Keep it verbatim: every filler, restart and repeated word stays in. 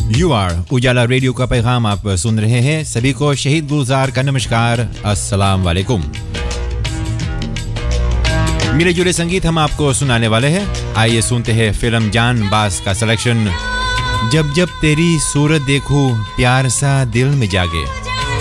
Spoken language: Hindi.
यू आर उजाला रेडियो का पैगाम आप सुन रहे हैं। सभी को शहीद गुलजार का नमस्कार, अस्सलाम वालेकुम। मिले जुले संगीत हम आपको सुनाने वाले हैं। आइए सुनते हैं फिल्म जान बाज का सिलेक्शन। जब जब तेरी सूरत देखूं प्यार सा दिल में जागे।